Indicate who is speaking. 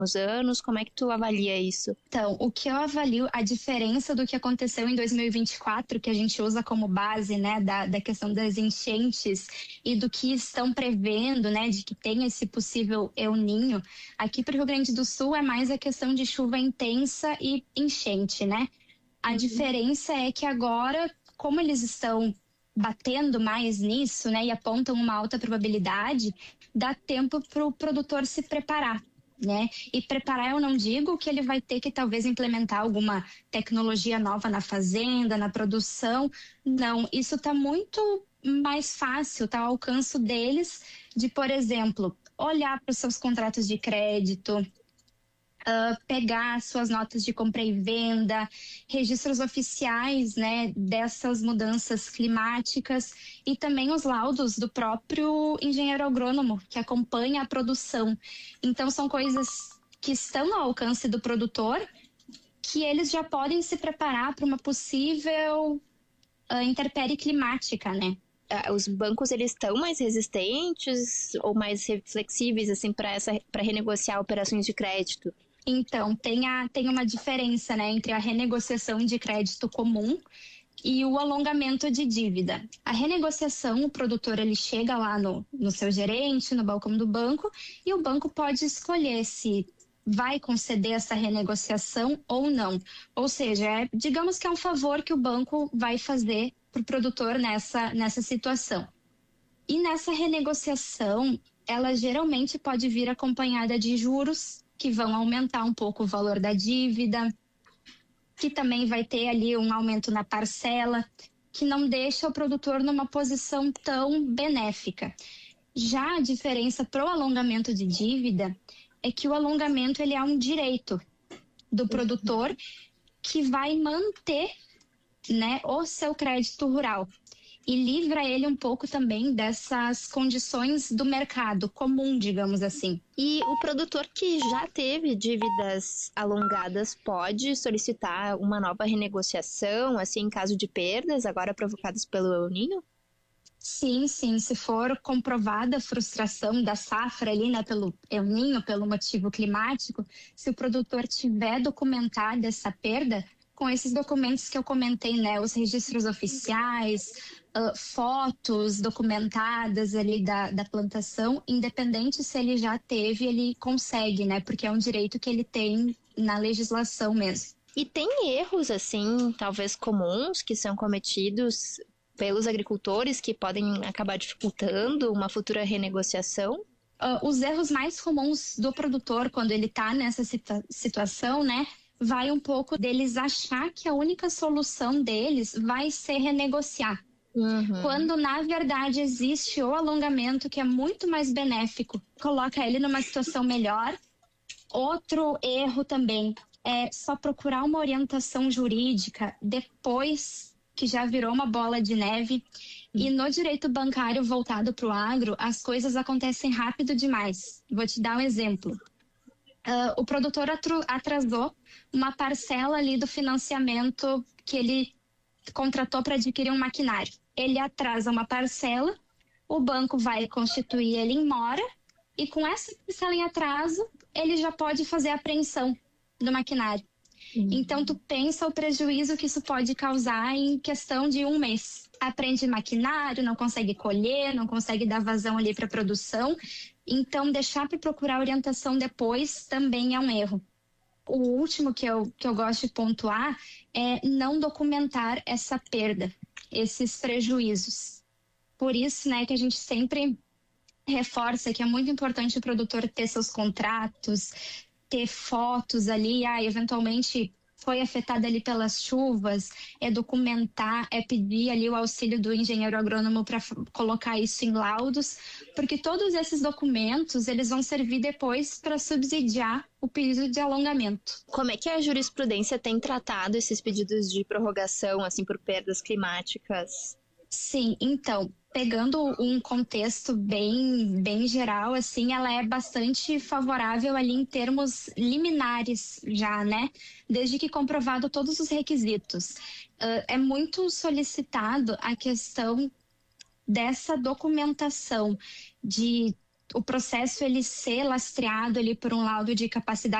Speaker 1: anos? Como é que tu avalia isso?
Speaker 2: Então, o que eu avalio, a diferença do que aconteceu em 2024, que a gente usa como base, né, da questão das enchentes e do que estão prevendo, né, de que tem esse possível El Niño, aqui para o Rio Grande do Sul é mais a questão de chuva intensa e enchente, né? A diferença é que agora, como eles estão batendo mais nisso, né, e apontam uma alta probabilidade, dá tempo para o produtor se preparar, né? E preparar, eu não digo que ele vai ter que talvez implementar alguma tecnologia nova na fazenda, na produção. Não, isso está muito mais fácil, está ao alcance deles de, por exemplo, olhar para os seus contratos de crédito, pegar suas notas de compra e venda, registros oficiais, né, dessas mudanças climáticas e também os laudos do próprio engenheiro agrônomo que acompanha a produção. Então são coisas que estão ao alcance do produtor, que eles já podem se preparar para uma possível intempérie climática, né?
Speaker 1: Os bancos, eles estão mais resistentes ou mais flexíveis assim para renegociar operações de crédito?
Speaker 2: Então, tem uma diferença, né, entre a renegociação de crédito comum e o alongamento de dívida. A renegociação, o produtor ele chega lá no seu gerente, no balcão do banco, e o banco pode escolher se vai conceder essa renegociação ou não. Ou seja, digamos que é um favor que o banco vai fazer para o produtor nessa situação. E nessa renegociação, ela geralmente pode vir acompanhada de juros que vão aumentar um pouco o valor da dívida, que também vai ter ali um aumento na parcela, que não deixa o produtor numa posição tão benéfica. Já a diferença para o alongamento de dívida é que o alongamento ele é um direito do produtor que vai manter, né, o seu crédito rural e livra ele um pouco também dessas condições do mercado comum, digamos assim.
Speaker 1: E o produtor que já teve dívidas alongadas pode solicitar uma nova renegociação, assim, em caso de perdas agora provocadas pelo El Niño?
Speaker 2: Sim, se for comprovada a frustração da safra ali, né, pelo El Niño, pelo motivo climático, se o produtor tiver documentada essa perda, com esses documentos que eu comentei, né, os registros oficiais, fotos documentadas ali da plantação, independente se ele já teve, ele consegue, né, porque é um direito que ele tem na legislação mesmo.
Speaker 1: E tem erros, assim, talvez comuns, que são cometidos pelos agricultores que podem acabar dificultando uma futura renegociação?
Speaker 2: Os erros mais comuns do produtor quando ele está nessa situação, né, vai um pouco deles achar que a única solução deles vai ser renegociar. Quando na verdade existe o alongamento que é muito mais benéfico, coloca ele numa situação melhor. Outro erro também é só procurar uma orientação jurídica depois que já virou uma bola de neve. E no direito bancário voltado para o agro, as coisas acontecem rápido demais. Vou te dar um exemplo. O produtor atrasou uma parcela ali do financiamento que ele contratou para adquirir um maquinário. Ele atrasa uma parcela, o banco vai constituir ele em mora e com essa parcela em atraso, ele já pode fazer a apreensão do maquinário. Então, tu pensa o prejuízo que isso pode causar em questão de um mês. Apreende maquinário, não consegue colher, não consegue dar vazão ali para a produção. Então, deixar para procurar orientação depois também é um erro. O último que eu gosto de pontuar é não documentar essa perda, esses prejuízos. Por isso, né, que a gente sempre reforça que é muito importante o produtor ter seus contratos, ter fotos ali, eventualmente foi afetada ali pelas chuvas, é documentar, é pedir ali o auxílio do engenheiro agrônomo para colocar isso em laudos, porque todos esses documentos, eles vão servir depois para subsidiar o pedido de alongamento.
Speaker 1: Como é que a jurisprudência tem tratado esses pedidos de prorrogação, assim, por perdas climáticas?
Speaker 2: Sim, então, pegando um contexto bem geral, assim, ela é bastante favorável ali em termos liminares já, né? Desde que comprovado todos os requisitos. É muito solicitado a questão dessa documentação de o processo ele ser lastreado ali por um laudo de capacidade